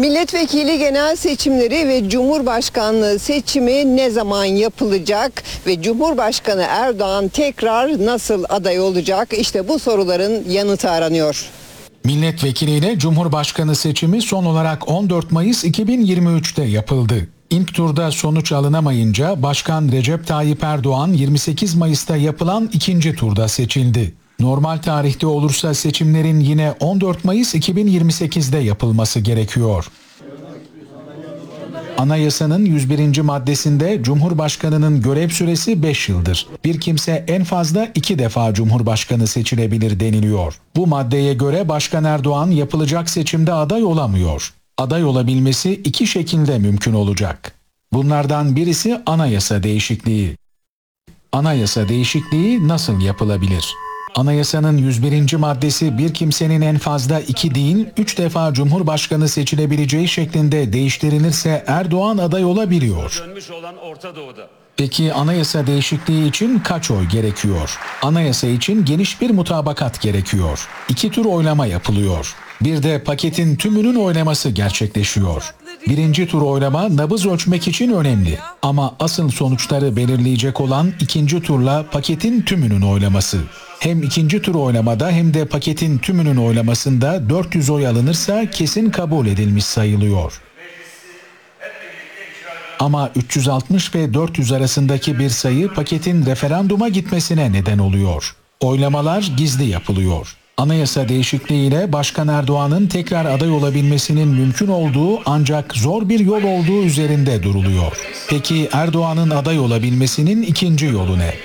Milletvekili genel seçimleri ve Cumhurbaşkanlığı seçimi ne zaman yapılacak ve Cumhurbaşkanı Erdoğan tekrar nasıl aday olacak? İşte bu soruların yanıtı aranıyor. Milletvekiliyle Cumhurbaşkanı seçimi son olarak 14 Mayıs 2023'te yapıldı. İlk turda sonuç alınamayınca Başkan Recep Tayyip Erdoğan 28 Mayıs'ta yapılan ikinci turda seçildi. Normal tarihte olursa seçimlerin yine 14 Mayıs 2028'de yapılması gerekiyor. Anayasanın 101. maddesinde Cumhurbaşkanı'nın görev süresi 5 yıldır. Bir kimse en fazla 2 defa Cumhurbaşkanı seçilebilir deniliyor. Bu maddeye göre Başkan Erdoğan yapılacak seçimde aday olamıyor. Aday olabilmesi 2 şekilde mümkün olacak. Bunlardan birisi anayasa değişikliği. Anayasa değişikliği nasıl yapılabilir? Anayasanın 101. maddesi bir kimsenin en fazla 2 değil 3 defa Cumhurbaşkanı seçilebileceği şeklinde değiştirilirse Erdoğan aday olabiliyor. Peki anayasa değişikliği için kaç oy gerekiyor? Anayasa için geniş bir mutabakat gerekiyor. 2 tur oylama yapılıyor. Bir de paketin tümünün oylaması gerçekleşiyor. Birinci tur oylama nabız ölçmek için önemli. Ama asıl sonuçları belirleyecek olan ikinci turla paketin tümünün oylaması. Hem ikinci tur oylamada hem de paketin tümünün oylamasında 400 oy alınırsa kesin kabul edilmiş sayılıyor. Ama 360 ve 400 arasındaki bir sayı paketin referanduma gitmesine neden oluyor. Oylamalar gizli yapılıyor. Anayasa değişikliğiyle Başkan Erdoğan'ın tekrar aday olabilmesinin mümkün olduğu ancak zor bir yol olduğu üzerinde duruluyor. Peki Erdoğan'ın aday olabilmesinin ikinci yolu ne?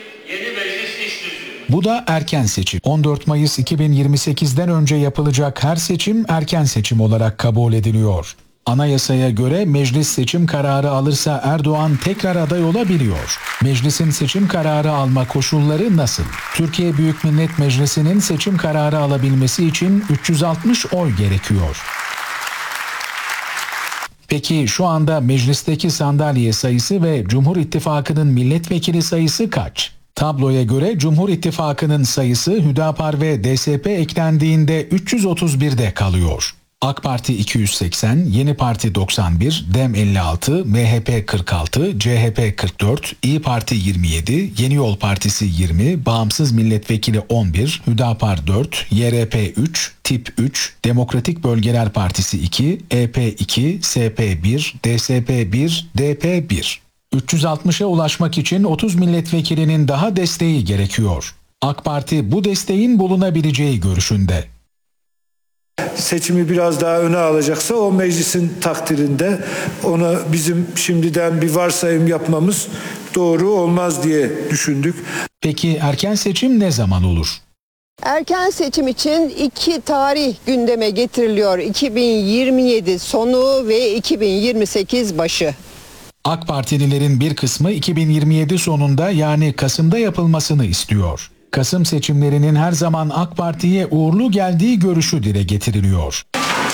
Bu da erken seçim. 14 Mayıs 2028'den önce yapılacak her seçim erken seçim olarak kabul ediliyor. Anayasaya göre meclis seçim kararı alırsa Erdoğan tekrar aday olabiliyor. Meclisin seçim kararı alma koşulları nasıl? Türkiye Büyük Millet Meclisi'nin seçim kararı alabilmesi için 360 oy gerekiyor. Peki şu anda meclisteki sandalye sayısı ve Cumhur İttifakı'nın milletvekili sayısı kaç? Tabloya göre Cumhur İttifakı'nın sayısı Hüdapar ve DSP eklendiğinde 331'de kalıyor. AK Parti 280, Yeni Parti 91, DEM 56, MHP 46, CHP 44, İYİ Parti 27, Yeni Yol Partisi 20, Bağımsız Milletvekili 11, Hüdapar 4, YRP 3, Tip 3, Demokratik Bölgeler Partisi 2, EP 2, SP 1, DSP 1, DP 1. 360'a ulaşmak için 30 milletvekilinin daha desteği gerekiyor. AK Parti bu desteğin bulunabileceği görüşünde. Seçimi biraz daha öne alacaksa o meclisin takdirinde, ona bizim şimdiden bir varsayım yapmamız doğru olmaz diye düşündük. Peki erken seçim ne zaman olur? Erken seçim için 2 tarih gündeme getiriliyor. 2027 sonu ve 2028 başı. AK Partililerin bir kısmı 2027 sonunda yani Kasım'da yapılmasını istiyor. Kasım seçimlerinin her zaman AK Parti'ye uğurlu geldiği görüşü dile getiriliyor.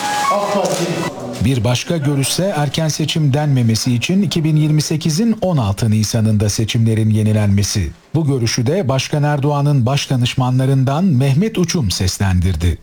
Bir başka görüşse erken seçim denmemesi için 2028'in 16 Nisan'ında seçimlerin yenilenmesi. Bu görüşü de Başkan Erdoğan'ın baş danışmanlarından Mehmet Uçum seslendirdi.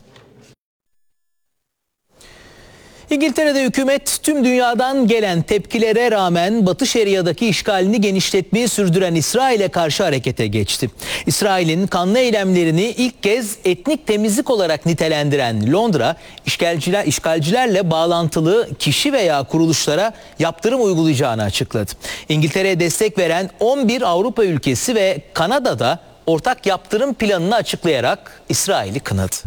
İngiltere'de hükümet tüm dünyadan gelen tepkilere rağmen Batı Şeria'daki işgalini genişletmeyi sürdüren İsrail'e karşı harekete geçti. İsrail'in kanlı eylemlerini ilk kez etnik temizlik olarak nitelendiren Londra, işgalcilerle bağlantılı kişi veya kuruluşlara yaptırım uygulayacağını açıkladı. İngiltere'ye destek veren 11 Avrupa ülkesi ve Kanada'da ortak yaptırım planını açıklayarak İsrail'i kınadı.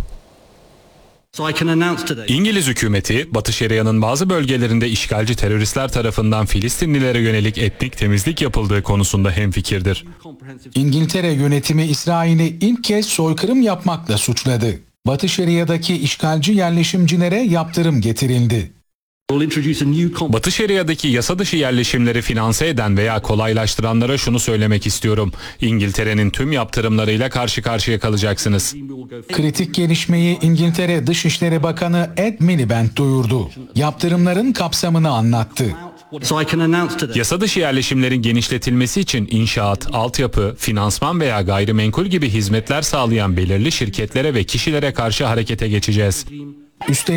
İngiliz hükümeti, Batı Şeria'nın bazı bölgelerinde işgalci teröristler tarafından Filistinlilere yönelik etnik temizlik yapıldığı konusunda hemfikirdir. İngiltere yönetimi İsrail'i ilk kez soykırım yapmakla suçladı. Batı Şeria'daki işgalci yerleşimcilere yaptırım getirildi. Batı Şeria'daki yasa dışı yerleşimleri finanse eden veya kolaylaştıranlara şunu söylemek istiyorum. İngiltere'nin tüm yaptırımlarıyla karşı karşıya kalacaksınız. Kritik gelişmeyi İngiltere Dışişleri Bakanı Ed Miliband duyurdu. Yaptırımların kapsamını anlattı. Yasa dışı yerleşimlerin genişletilmesi için inşaat, altyapı, finansman veya gayrimenkul gibi hizmetler sağlayan belirli şirketlere ve kişilere karşı harekete geçeceğiz. Üstelik